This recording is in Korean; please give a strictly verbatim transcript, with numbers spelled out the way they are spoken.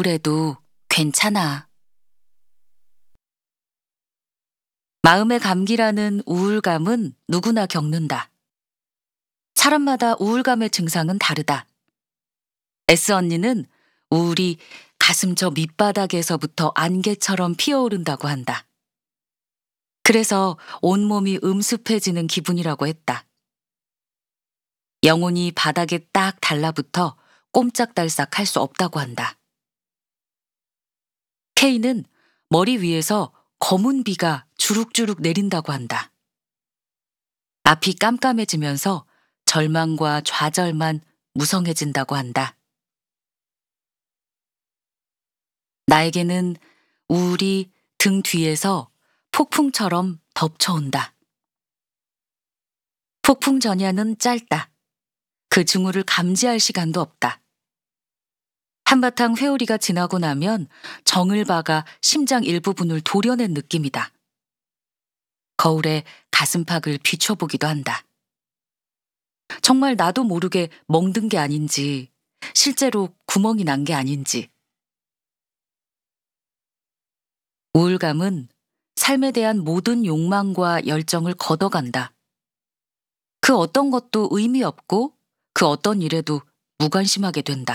우울해도 괜찮아. 마음의 감기라는 우울감은 누구나 겪는다. 사람마다 우울감의 증상은 다르다. S 언니는 우울이 가슴 저 밑바닥에서부터 안개처럼 피어오른다고 한다. 그래서 온몸이 음습해지는 기분이라고 했다. 영혼이 바닥에 딱 달라붙어 꼼짝달싹 할 수 없다고 한다. K는 머리 위에서 검은 비가 주룩주룩 내린다고 한다. 앞이 깜깜해지면서 절망과 좌절만 무성해진다고 한다. 나에게는 우울이 등 뒤에서 폭풍처럼 덮쳐온다. 폭풍 전야는 짧다. 그 징후를 감지할 시간도 없다. 한바탕 회오리가 지나고 나면 정을 박아 심장 일부분을 도려낸 느낌이다. 거울에 가슴팍을 비춰보기도 한다. 정말 나도 모르게 멍든 게 아닌지, 실제로 구멍이 난 게 아닌지. 우울감은 삶에 대한 모든 욕망과 열정을 걷어간다. 그 어떤 것도 의미 없고 그 어떤 일에도 무관심하게 된다.